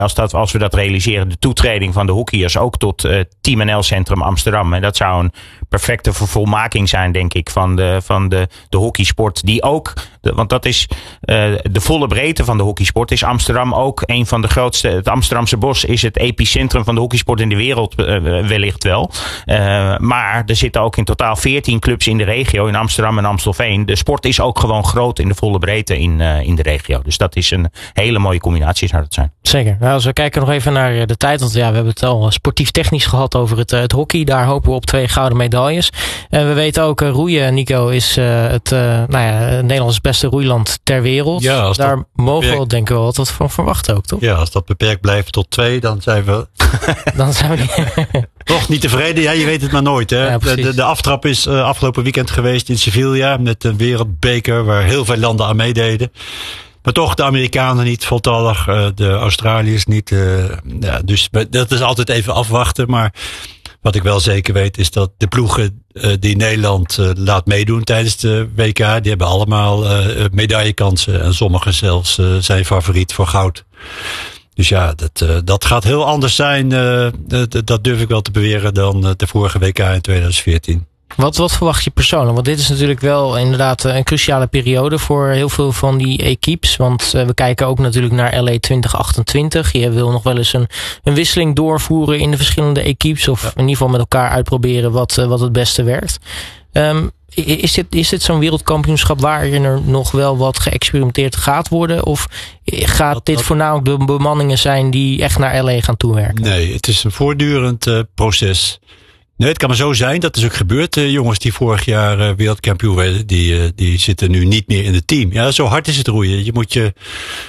Als we dat realiseren, de toetreding van de hockeyers ook tot Team NL Centrum Amsterdam. En dat zou een perfecte vervolmaking zijn, denk ik, van de hockeysport. Die ook, want dat is de volle breedte van de hockeysport, is Amsterdam ook een van de grootste. Het Amsterdamse Bos is het epicentrum van de hockeysport in de wereld, wellicht wel. Maar er zitten ook in totaal 14 clubs in de regio, in Amsterdam en Amstelveen. De sport is ook gewoon groot in de volle breedte in de regio. Dus dat is een hele mooie combinatie, zou dat zijn. Zeker. Nou, als we kijken nog even naar de tijd, want we hebben het al sportief technisch gehad over het hockey. Daar hopen we op 2 gouden medailles. En we weten ook, roeien, Nico, is het Nederlands beste roeiland ter wereld. Ja, daar mogen we denk ik wel wat van verwachten ook, toch? Ja, als dat beperkt blijft tot 2, dan zijn we... dan zijn we toch niet tevreden. Ja, je weet het maar nooit. Hè? Ja, de aftrap is afgelopen weekend geweest in Sevilla met een wereldbeker waar heel veel landen aan meededen. Maar toch de Amerikanen niet voltallig, de Australiërs niet. Dus dat is altijd even afwachten. Maar wat ik wel zeker weet is dat de ploegen die Nederland laat meedoen tijdens de WK, die hebben allemaal medaillekansen. En sommigen zelfs zijn favoriet voor goud. Dus ja, dat gaat heel anders zijn. Dat durf ik wel te beweren dan de vorige WK in 2014. Wat verwacht je persoonlijk? Want dit is natuurlijk wel inderdaad een cruciale periode voor heel veel van die equipes. Want we kijken ook natuurlijk naar LA 2028. Je wil nog wel eens een wisseling doorvoeren in de verschillende equipes. Of in ieder geval met elkaar uitproberen wat het beste werkt. Is dit zo'n wereldkampioenschap waarin er nog wel wat geëxperimenteerd gaat worden? Of gaat dit voornamelijk de bemanningen zijn die echt naar LA gaan toewerken? Nee, het is een voortdurend proces. Nee, het kan maar zo zijn. Dat is ook gebeurd. Jongens die vorig jaar wereldkampioen werden, die zitten nu niet meer in het team. Ja, zo hard is het roeien. Je moet je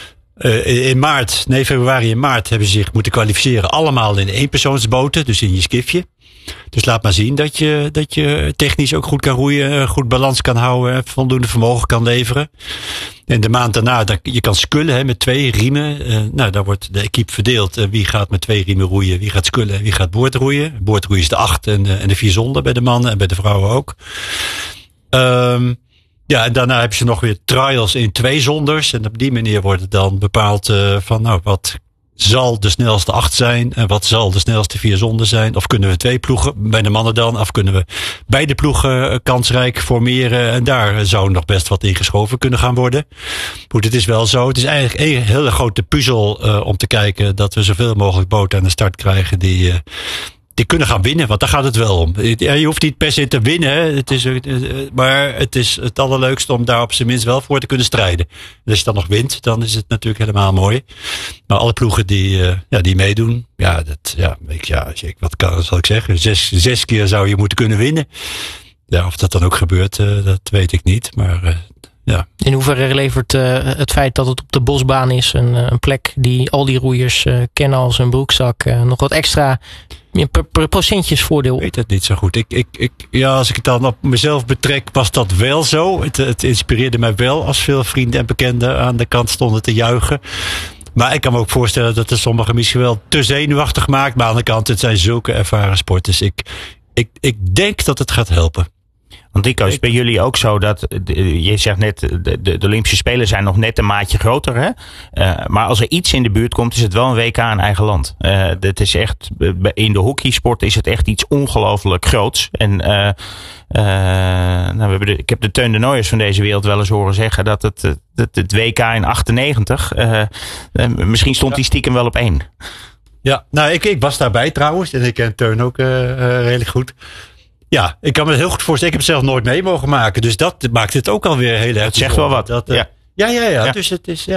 februari en maart hebben ze zich moeten kwalificeren. Allemaal in eenpersoonsboten, dus in je skifje. Dus laat maar zien dat je technisch ook goed kan roeien, goed balans kan houden, voldoende vermogen kan leveren. En de maand daarna, je kan skullen met 2 riemen. Daar wordt de equipe verdeeld. Wie gaat met 2 riemen roeien, wie gaat skullen en wie gaat boordroeien. Boordroeien is de 8 en de 4 zonder bij de mannen en bij de vrouwen ook. En daarna heb je nog weer trials in 2 zonders. En op die manier wordt het dan bepaald wat zal de snelste 8 zijn en wat zal de snelste 4 zonder zijn? Of kunnen we 2 ploegen bij de mannen dan? Of kunnen we beide ploegen kansrijk formeren? En daar zou nog best wat ingeschoven kunnen gaan worden. Goed, het is wel zo. Het is eigenlijk een hele grote puzzel om te kijken dat we zoveel mogelijk boten aan de start krijgen die kunnen gaan winnen, want daar gaat het wel om. Je hoeft niet per se te winnen, maar het is het allerleukste om daar op zijn minst wel voor te kunnen strijden. En als je dan nog wint, dan is het natuurlijk helemaal mooi. Maar alle ploegen die meedoen, wat zal ik zeggen? 6 keer zou je moeten kunnen winnen. Ja, of dat dan ook gebeurt, dat weet ik niet. Maar ja. In hoeverre levert het feit dat het op de bosbaan is, een plek die al die roeiers kennen als een broekzak, nog wat extra procentjes voordeel? Ik weet het niet zo goed. Als ik het dan op mezelf betrek, was dat wel zo. Het inspireerde mij wel als veel vrienden en bekenden aan de kant stonden te juichen. Maar ik kan me ook voorstellen dat er sommigen misschien wel te zenuwachtig maakt. Maar aan de kant, het zijn zulke ervaren sporters. Ik denk dat het gaat helpen. Want Nico, is bij jullie ook zo dat, je zegt net, de Olympische Spelen zijn nog net een maatje groter, hè? Maar als er iets in de buurt komt, is het wel een WK in eigen land. Het is echt, in de hockeysport is het echt iets ongelooflijk groots. En ik heb de Teun de Nooiers van deze wereld wel eens horen zeggen dat het WK in 98, misschien stond die stiekem wel op 1. Ja, nou ik was daarbij trouwens en ik ken Teun ook redelijk goed. Ja, ik kan me heel goed voorstellen. Ik heb het zelf nooit mee mogen maken. Dus dat maakt het ook alweer heel erg. Dat zegt wel wat. Ja. Dus het is,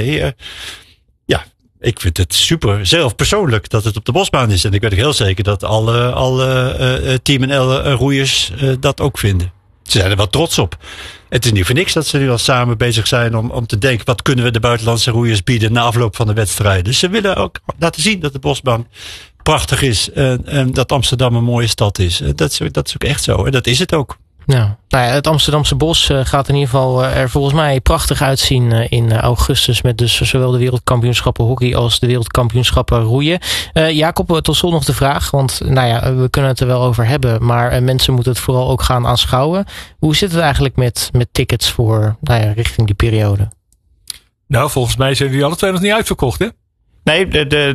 ik vind het super zelf persoonlijk dat het op de bosbaan is. En ik weet ook heel zeker dat alle Team NL roeiers dat ook vinden. Ze zijn er wel trots op. Het is niet voor niks dat ze nu al samen bezig zijn om te denken, wat kunnen we de buitenlandse roeiers bieden na afloop van de wedstrijd. Dus ze willen ook laten zien dat de bosbaan prachtig is en dat Amsterdam een mooie stad is. Dat is ook echt zo. En dat is het ook. Ja, het Amsterdamse bos gaat in ieder geval er volgens mij prachtig uitzien in augustus. Met dus zowel de wereldkampioenschappen hockey als de wereldkampioenschappen roeien. Jacob, tot slot nog de vraag. Want we kunnen het er wel over hebben. Maar mensen moeten het vooral ook gaan aanschouwen. Hoe zit het eigenlijk met tickets voor richting die periode? Nou, volgens mij zijn die alle twee nog niet uitverkocht, hè? Nee,